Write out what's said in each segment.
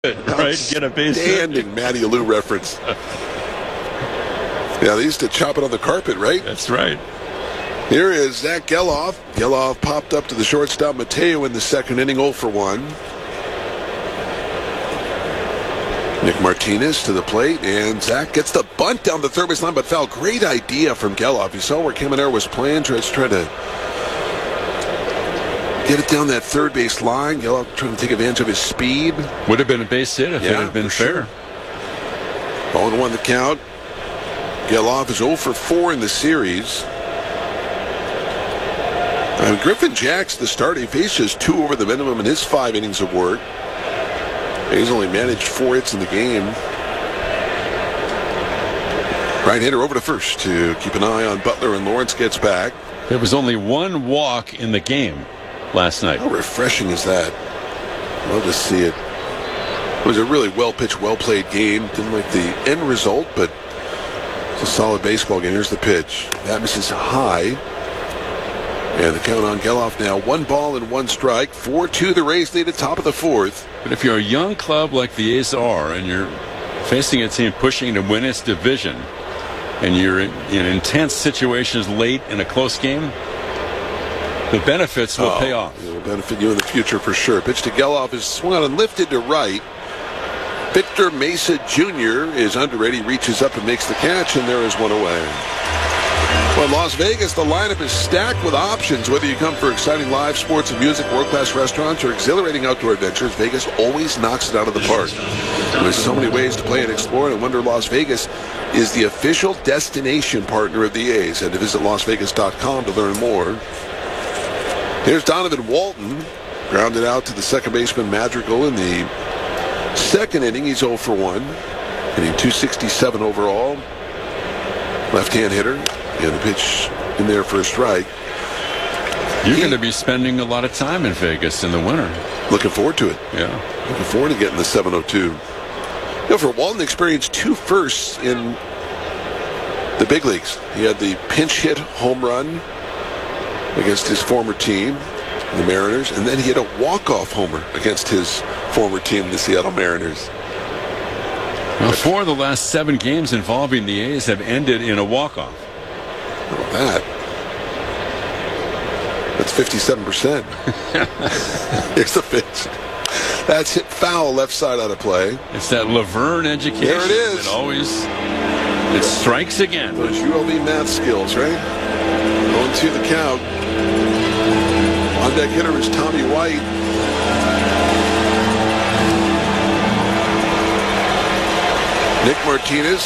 Right? Get a base hit. Outstanding Matty Alou reference. Yeah, they used to chop it on the carpet, right? That's right. Here is Zach Geloff. Geloff popped up to the shortstop Mateo in the second inning, 0 for 1. Nick Martinez to the plate, and Zach gets the bunt down the third base line, but foul. Great idea from Geloff. You saw where Caminero was playing, trying to get it down that third base line. Geloff trying to take advantage of his speed. Would have been a base hit if it had been fair. Sure. 0-1 the count. Geloff is 0 for 4 in the series. Griffin Jax, the starter, he faced just 2 over the minimum in his 5 innings of work. He's only managed 4 hits in the game. Right-hander over to first to keep an eye on Butler, and Lawrence gets back. There was only 1 walk in the game last night. How refreshing is that? Love to see it. It was a really well-pitched, well-played game. Didn't like the end result, but it's a solid baseball game. Here's the pitch. That misses high. And the count on Geloff now, 1 ball and 1 strike. 4-2 the Rays lead at top of the 4th. But if you're a young club like the A's are, and you're facing a team pushing to win its division, and you're in intense situations late in a close game, the benefits will pay off. It will benefit you in the future for sure. Pitch to Geloff is swung on and lifted to right. Victor Mesa Jr. is under it. He reaches up and makes the catch, and there is 1 away. Well, in Las Vegas, the lineup is stacked with options. Whether you come for exciting live sports and music, world-class restaurants, or exhilarating outdoor adventures, Vegas always knocks it out of the park. There's so many ways to play and explore, and Wonder Las Vegas is the official destination partner of the A's. And to visit LasVegas.com to learn more. Here's Donovan Walton, grounded out to the second baseman Madrigal in the second inning. He's 0 for 1, hitting .267 overall. Left-hand hitter. And the pitch in there for a strike. You're going to be spending a lot of time in Vegas in the winter. Looking forward to it. Yeah. Looking forward to getting the 702. For Walton, experienced 2 firsts in the big leagues. He had the pinch hit home run against his former team, the Mariners, and then he had a walk-off homer against his former team, the Seattle Mariners. Well, 4 of the last 7 games involving the A's have ended in a walk-off. That's 57%. Here's the pitch. That's hit foul, left side out of play. It's that Laverne education. There it is. It strikes again. Those ULB math skills, right? Going to the count. On deck hitter is Tommy White. Nick Martinez.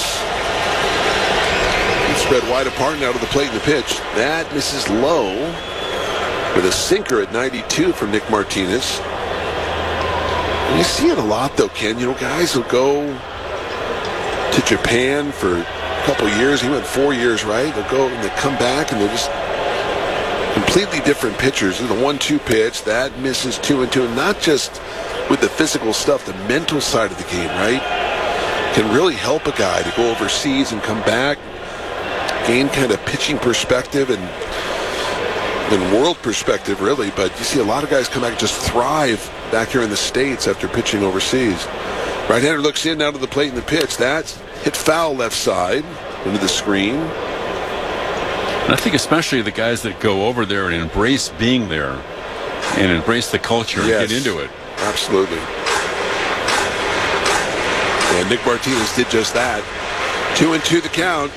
Spread wide apart now to the plate in the pitch. That misses low with a sinker at 92 from Nick Martinez. And you see it a lot, though, Ken. Guys will go to Japan for a couple years. He went 4 years, right? They'll go and they come back and they're just completely different pitchers. The 1-2 pitch, that misses 2-2. And not just with the physical stuff, the mental side of the game, right? Can really help a guy to go overseas and come back. Gain kind of pitching perspective and world perspective, really. But you see a lot of guys come back and just thrive back here in the States after pitching overseas. Right-hander looks in, out of the plate in the pitch. That's hit foul left side into the screen. And I think especially the guys that go over there and embrace being there and embrace the culture and get into it. Absolutely. And Nick Martinez did just that. 2-2 the count.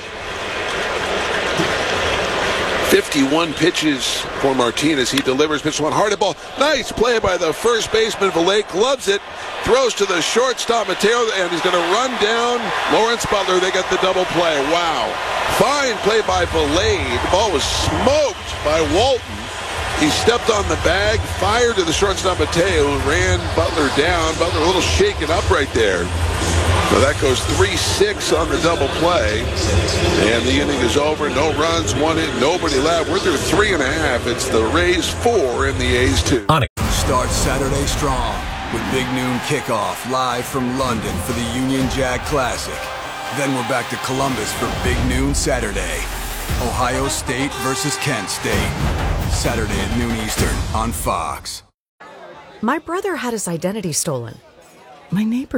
51 pitches for Martinez. He delivers pitch 1, hard ball. Nice play by the first baseman. Valle gloves it, throws to the shortstop Mateo, and he's going to run down Lawrence Butler. They get the double play. Wow. Fine play by Valle. The ball was smoked by Walton. He stepped on the bag, fired to the shortstop Mateo, ran Butler down. Butler a little shaken up right there. So that goes 3-6 on the double play. And the inning is over. No runs, 1 hit, nobody left. We're through 3.5. It's the Rays 4 and the A's 2. Start Saturday strong with Big Noon Kickoff live from London for the Union Jack Classic. Then we're back to Columbus for Big Noon Saturday. Ohio State versus Kent State. Saturday at noon Eastern on Fox. My brother had his identity stolen. My neighbor